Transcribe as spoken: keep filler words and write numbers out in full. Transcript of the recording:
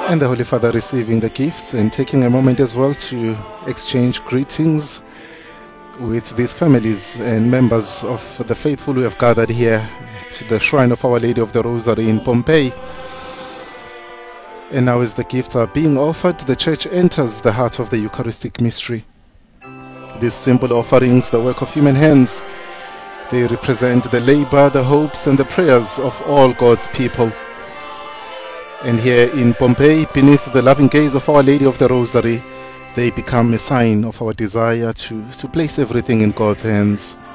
And the Holy Father receiving the gifts and taking a moment as well to exchange greetings with these families and members of the faithful who have gathered here to the shrine of Our Lady of the Rosary in Pompeii. And now as the gifts are being offered, the Church enters the heart of the Eucharistic mystery. These simple offerings, the work of human hands, they represent the labor, the hopes and the prayers of all God's people. And here in Pompeii, beneath the loving gaze of Our Lady of the Rosary, they become a sign of our desire to, to place everything in God's hands.